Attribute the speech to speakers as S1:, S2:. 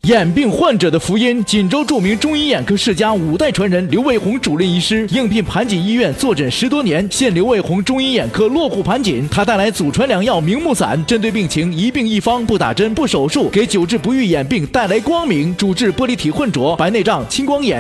S1: 眼病患者的福音，锦州著名中医眼科世家5代传人刘卫红主任医师，应聘盘锦医院坐诊10多年，现刘卫红中医眼科落户盘锦。他带来祖传良药明目散，针对病情一病一方，不打针不手术，给久治不愈眼病带来光明。主治玻璃体混浊、白内障、青光眼。